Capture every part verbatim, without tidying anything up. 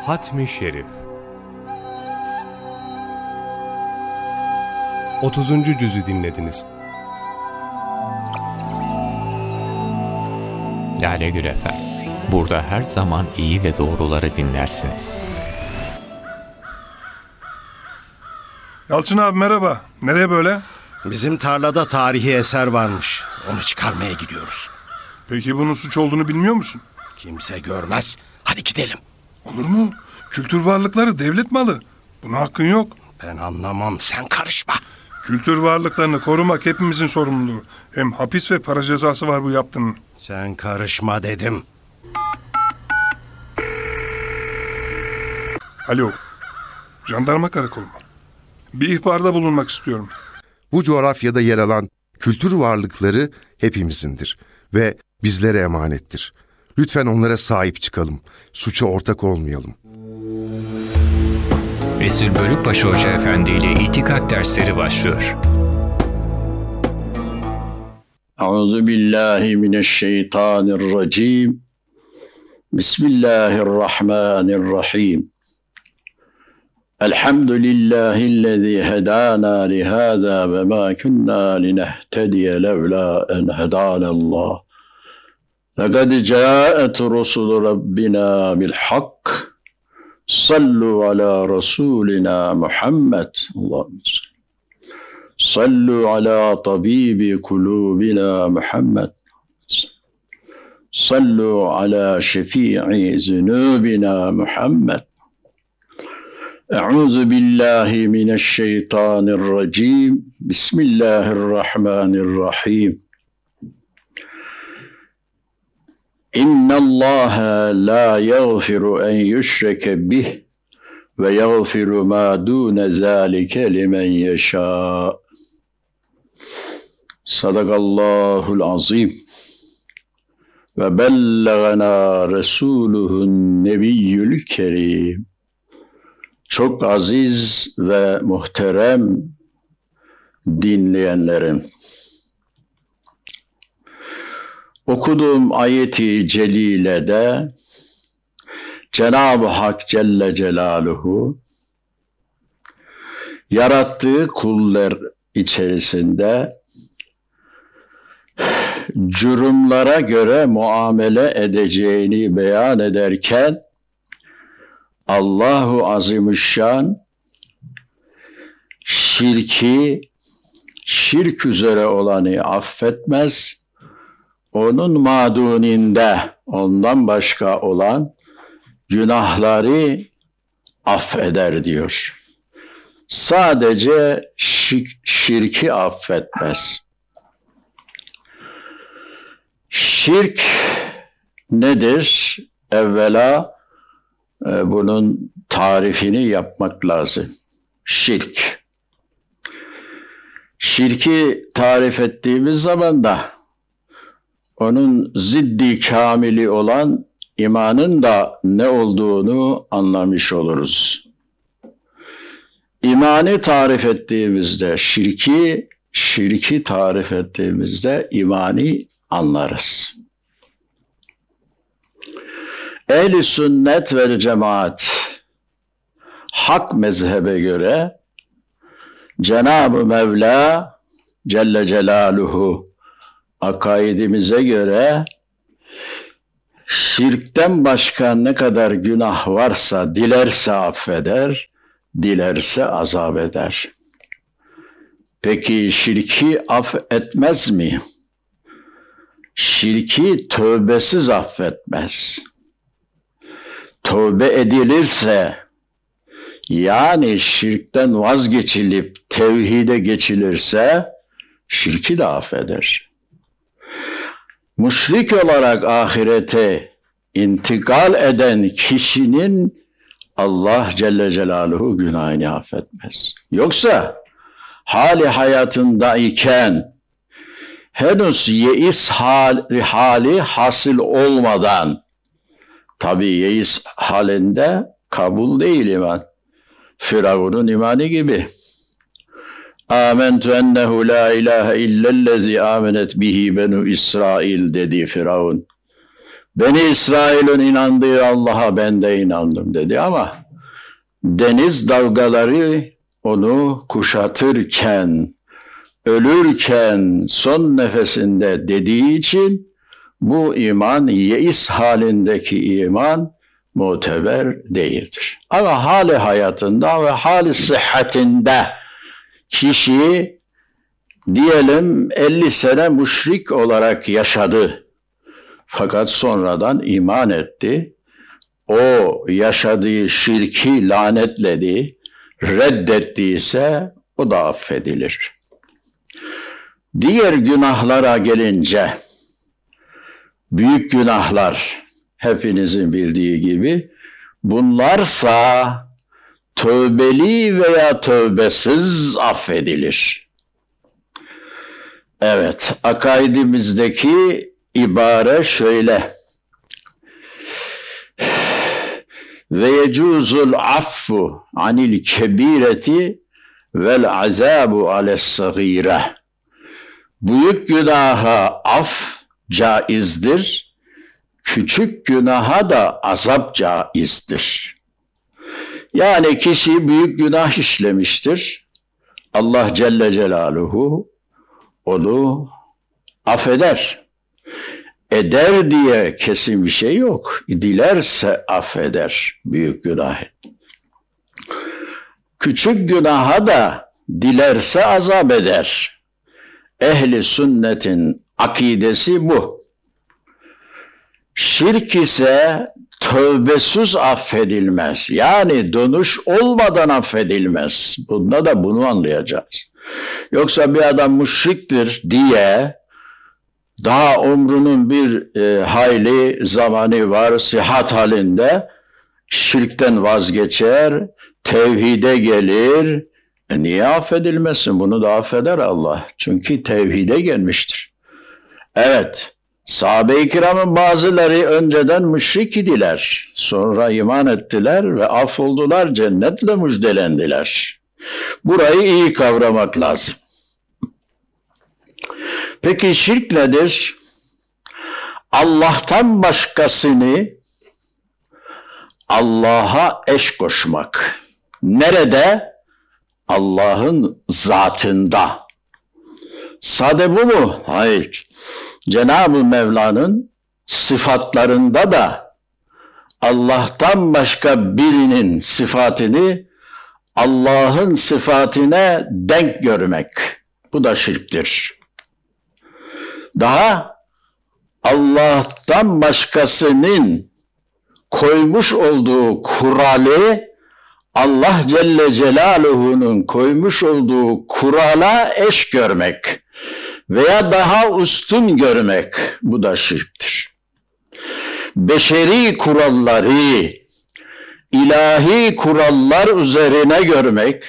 Hatmi Şerif otuzuncu cüzü dinlediniz. Lale Gül F M. Burada her zaman iyi ve doğruları dinlersiniz. Yalçın abi merhaba. Nereye böyle? Bizim tarlada tarihi eser varmış. Onu çıkarmaya gidiyoruz. Peki bunun suç olduğunu bilmiyor musun? Kimse görmez. Hadi gidelim. Olur mu? Kültür varlıkları devlet malı. Buna hakkın yok. Ben anlamam, sen karışma. Kültür varlıklarını korumak hepimizin sorumluluğu. Hem hapis ve para cezası var bu yaptığının. Sen karışma dedim. Alo. Jandarma karakolu mu? Bir ihbarda bulunmak istiyorum. Bu coğrafyada yer alan kültür varlıkları hepimizindir ve bizlere emanettir. Lütfen onlara sahip çıkalım. Suça ortak olmayalım. Resul Bölükbaşı Hoca Efendi ile itikat dersleri başlıyor. Euzubillahimineşşeytanirracim. Bismillahirrahmanirrahim. Elhamdülillahillezî hedâna lihâzâ ve mâ kunnâ linehtediye levlâ en hedânallâh. Lekad câet rusul rabbina bil hak. Sallu ala rasulina Muhammed. Allahümme sallu ala tabibi kulubina Muhammed. Sallu ala şefii zunubina Muhammed. Euzu billahi mineşşeytanirracim. Bismillahirrahmanirrahim. İnna Allaha la yaghfiru en yushrake bih ve yaghfiru ma dun zalike limen yasha. Sadakallahul azim. Ve bellagana resuluhun nebiyyül kerim. Çok aziz ve muhterem dinleyenlerim. Okuduğum ayeti celilede Cenab-ı Hak Celle Celaluhu yarattığı kullar içerisinde cürümlara göre muamele edeceğini beyan ederken Allahu Azimüşşan şirki, şirk üzere olanı affetmez. Onun maduninde, ondan başka olan günahları affeder diyor. Sadece şirk, şirki affetmez. Şirk nedir? Evvela e, bunun tarifini yapmak lazım. Şirk. Şirki tarif ettiğimiz zaman da onun ziddi kamili olan imanın da ne olduğunu anlamış oluruz. İmanı tarif ettiğimizde şirki, şirki tarif ettiğimizde imani anlarız. Ehl-i sünnet vel cemaat hak mezhebe göre Cenab-ı Mevla Celle Celaluhu akaidimize göre şirkten başka ne kadar günah varsa dilerse affeder, dilerse azap eder. Peki şirki affetmez mi? Şirki tövbesiz affetmez. Tövbe edilirse, yani şirkten vazgeçilip tevhide geçilirse şirki de affeder. Müşrik olarak ahirete intikal eden kişinin Allah Celle Celaluhu günahını affetmez. Yoksa hali hayatındayken henüz yeis hali, hali hasıl olmadan, tabi yeis halinde kabul değil iman. Firavun'un imanı gibi. Âmentu ennehu la ilahe illellezi âmenet bihi benu İsrail dedi Firavun. Beni İsrail'in inandığı Allah'a ben de inandım dedi ama deniz dalgaları onu kuşatırken, ölürken son nefesinde dediği için bu iman, yeis halindeki iman muteber değildir. Ama hali hayatında ve hali sıhhatinde kişi diyelim elli sene müşrik olarak yaşadı. Fakat sonradan iman etti. O yaşadığı şirki lanetledi, reddettiyse o da affedilir. Diğer günahlara gelince, büyük günahlar hepinizin bildiği gibi, bunlarsa tövbeli veya tövbesiz affedilir. Evet, akaidimizdeki ibare şöyle: ve yecuzul affu anil kebireti vel azabu ales-sagire. Büyük günaha af caizdir, küçük günaha da azap caizdir. Yani kişi büyük günah işlemiştir. Allah Celle Celaluhu onu affeder. Eder diye kesin bir şey yok. Dilerse affeder büyük günahı. Küçük günaha da dilerse azap eder. Ehli sünnetin akidesi bu. Şirk ise tövbesiz affedilmez. Yani dönüş olmadan affedilmez. Bunda da bunu anlayacağız. Yoksa bir adam müşriktir diye daha ömrünün bir e, hayli zamanı var, sıhhat halinde şirkten vazgeçer, tevhide gelir. E niye affedilmesin? Bunu da affeder Allah. Çünkü tevhide gelmiştir. Evet, sahabe-i kiramın bazıları önceden müşrik idiler. Sonra iman ettiler ve affoldular, cennetle müjdelendiler. Burayı iyi kavramak lazım. Peki şirk nedir? Allah'tan başkasını Allah'a eş koşmak. Nerede? Allah'ın zatında. Sade bu mu? Hayır. Cenab-ı Mevla'nın sıfatlarında da Allah'tan başka birinin sıfatını Allah'ın sıfatine denk görmek. Bu da şirktir. Daha Allah'tan başkasının koymuş olduğu kuralı Allah Celle Celaluhu'nun koymuş olduğu kurala eş görmek veya daha üstün görmek, bu da şirktir. Beşeri kuralları ilahi kurallar üzerine görmek,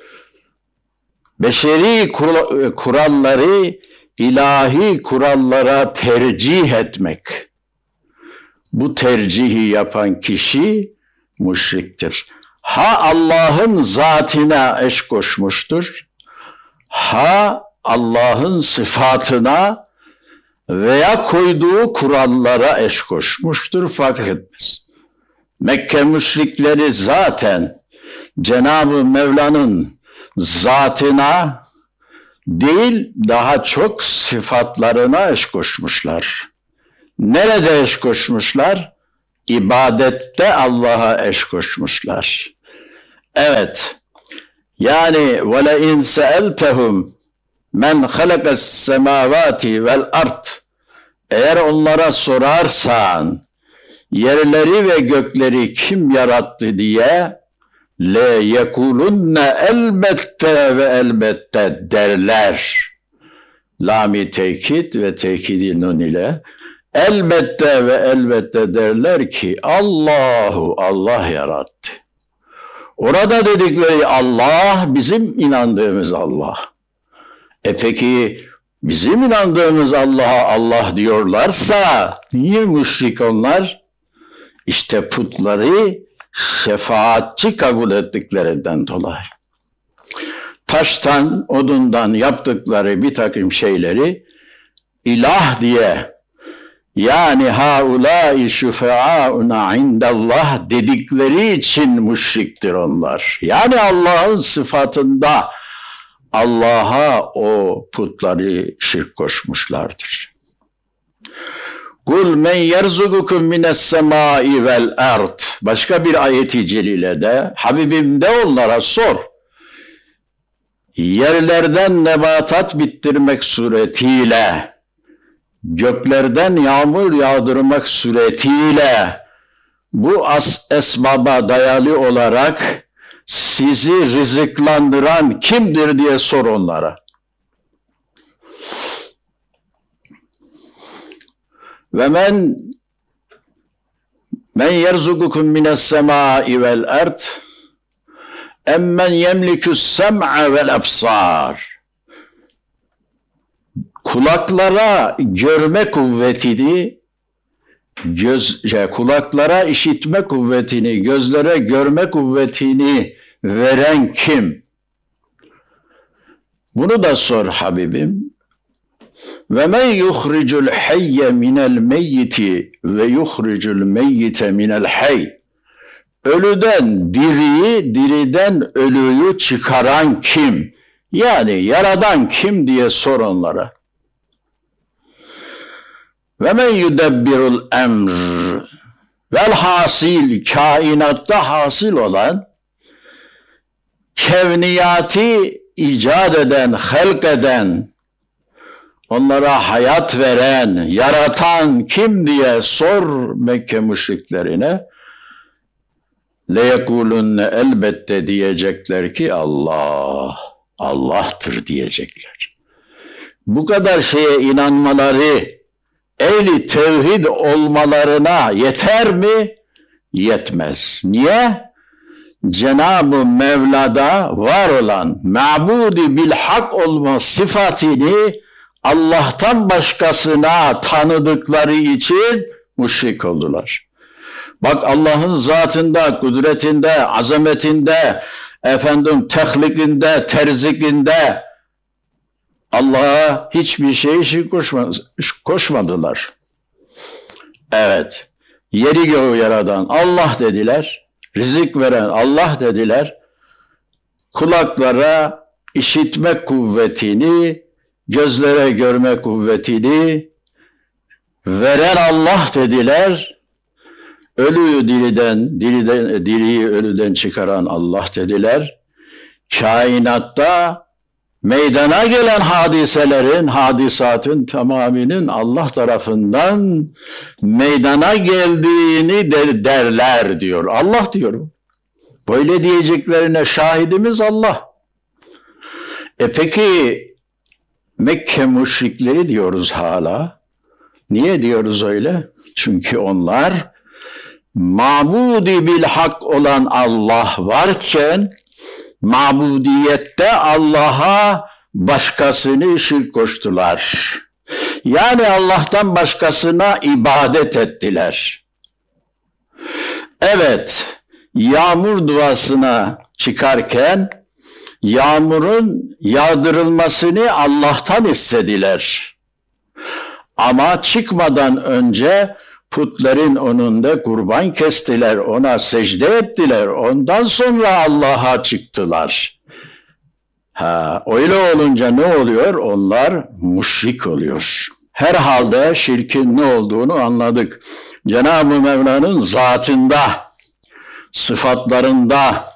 beşeri kuralları ilahi kurallara tercih etmek, bu tercihi yapan kişi müşriktir. Ha Allah'ın zatına eş koşmuştur, ha Allah'ın sıfatına veya koyduğu kurallara eş koşmuştur, fark etmez. Mekke müşrikleri zaten Cenab-ı Mevla'nın zatına değil, daha çok sıfatlarına eş koşmuşlar. Nerede eş koşmuşlar? İbadette Allah'a eş koşmuşlar. Evet, yani وَلَاِنْ سَأَلْتَهُمْ مَنْ خَلَقَ السَّمَاوَاتِ وَالْأَرْضِ Eğer onlara sorarsan, yerleri ve gökleri kim yarattı diye, le yekulunne elbette ve elbette derler. Lami tekit ve tekidi nun ile elbette ve elbette derler ki Allahu Allah yarattı. Orada dedikleri Allah bizim inandığımız Allah. E peki bizim inandığımız Allah'a Allah diyorlarsa niye müşrik onlar? İşte putları şefaatçi kabul ettiklerinden dolayı. Taştan, odundan yaptıkları bir takım şeyleri ilah diye yani haulâi şüfeâuna indallah dedikleri için müşriktir onlar. Yani Allah'ın sıfatında Allah'a o putları şirk koşmuşlardır. Kul men yerzukukum mines semai vel ard. Başka bir ayeti celilede Habibim de onlara sor. Yerlerden nebatat bittirmek suretiyle, göklerden yağmur yağdırmak suretiyle bu as esbaba dayalı olarak sizi rızıklandıran kimdir diye sor onlara. Ve men men yerzukukum mines semai vel ard emmen yemlikus sem'a vel absar. Kulaklara görme kuvvetini, göz, şey, kulaklara işitme kuvvetini, gözlere görme kuvvetini veren kim? Bunu da sor Habibim. Ve men yuhricul hayye minel meyyiti ve yuhricul meyyite minel hayy. Ölüden diriyi, diriden ölüyü çıkaran kim? Yani yaradan kim diye sor onlara. Ve men yudebbirul emr. Velhasil kainatta hasıl olan, kevniyatı icat eden, halk eden, onlara hayat veren, yaratan kim diye sor Mekke müşriklerine. Leyekulunne elbette diyecekler ki Allah, Allah'tır diyecekler. Bu kadar şeye inanmaları, ehli tevhid olmalarına yeter mi? Yetmez. Niye? Cenab-ı Mevla'da var olan ma'budi bil hak olma sıfatını Allah'tan başkasına tanıdıkları için müşrik oldular. Bak Allah'ın zatında, kudretinde, azametinde, efendim tehlikinde, terzikinde Allah'a hiçbir şey şirk koşmadılar. Evet, yeri göğü yaradan Allah dediler, rızık veren Allah dediler, kulaklara işitme kuvvetini, gözlere görme kuvvetini veren Allah dediler, ölüyü diriden, diriden, diriyi ölüden çıkaran Allah dediler. Kainatta meydana gelen hadiselerin, hadisatın tamamının Allah tarafından meydana geldiğini de derler diyor. Allah diyor. Böyle diyeceklerine şahidimiz Allah. E peki Mekke müşrikleri diyoruz hala. Niye diyoruz öyle? Çünkü onlar mabudi bil hak olan Allah varken mabudiyette Allah'a başkasını şirk koştular. Yani Allah'tan başkasına ibadet ettiler. Evet, yağmur duasına çıkarken yağmurun yağdırılmasını Allah'tan istediler. Ama çıkmadan önce putların önünde kurban kestiler, ona secde ettiler. Ondan sonra Allah'a çıktılar. Ha, öyle olunca ne oluyor? Onlar müşrik oluyor. Herhalde şirkin ne olduğunu anladık. Cenab-ı Mevla'nın zatında, sıfatlarında,